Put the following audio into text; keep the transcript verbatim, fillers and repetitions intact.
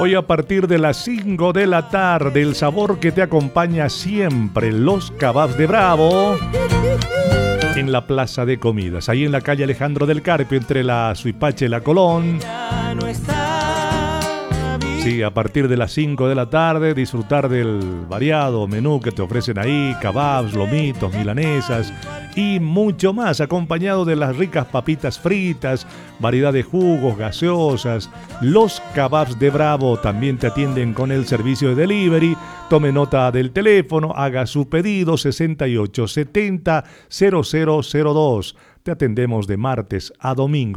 Hoy a partir de las cinco de la tarde, el sabor que te acompaña siempre, los kebabs de Bravo, en la Plaza de Comidas, ahí en la calle Alejandro del Carpio, entre la Suipacha y la Colón. Sí, a partir de las cinco de la tarde, disfrutar del variado menú que te ofrecen ahí, kebabs, lomitos, milanesas y mucho más, acompañado de las ricas papitas fritas, variedad de jugos, gaseosas. Los kebabs de Bravo también te atienden con el servicio de delivery. Tome nota del teléfono, haga su pedido sesenta y ocho setenta cero cero cero dos. Te atendemos de martes a domingo.